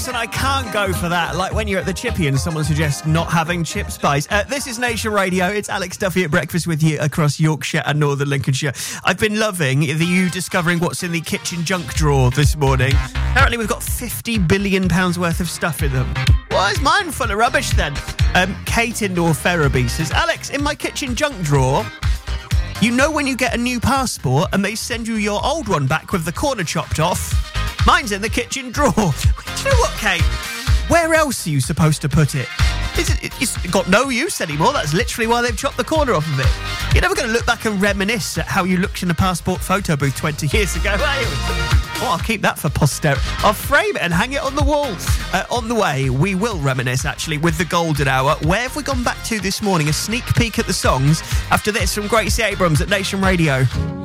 Listen, I can't go for that. Like when you're at the chippy and someone suggests not having chip spice. This is Nation Radio. It's Alex Duffy at breakfast with you across Yorkshire and Northern Lincolnshire. I've been loving you discovering what's in the kitchen junk drawer this morning. Apparently we've got £50 billion worth of stuff in them. Why is mine full of rubbish then? Kate in North Ferriby says, Alex, in my kitchen junk drawer, you know when you get a new passport and they send you your old one back with the corner chopped off? Mine's in the kitchen drawer. Do you know what, Kate? Where else are you supposed to put it? It's got no use anymore. That's literally why they've chopped the corner off of it. You're never going to look back and reminisce at how you looked in a passport photo booth 20 years ago, are you? Oh, I'll keep that for posterity. I'll frame it and hang it on the wall. On the way, we will reminisce, actually, with the Golden Hour. Where have we gone back to this morning? A sneak peek at the songs after this from Gracie Abrams at Nation Radio.